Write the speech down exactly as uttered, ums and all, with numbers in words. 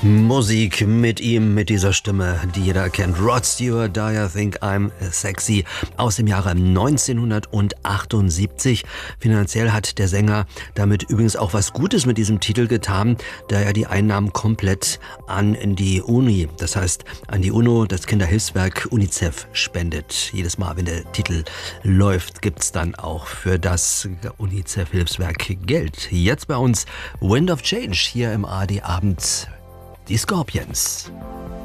Musik mit ihm, mit dieser Stimme, die jeder kennt. Rod Stewart, Do You Think I'm Sexy? Aus dem Jahre neunzehnhundertachtundsiebzig. Finanziell hat der Sänger damit übrigens auch was Gutes mit diesem Titel getan, da er die Einnahmen komplett an die Uni, das heißt an die UNO, das Kinderhilfswerk UNICEF, spendet. Jedes Mal, wenn der Titel läuft, gibt's dann auch für das UNICEF-Hilfswerk Geld. Jetzt bei uns Wind of Change hier im A R D Abend. Die Scorpions.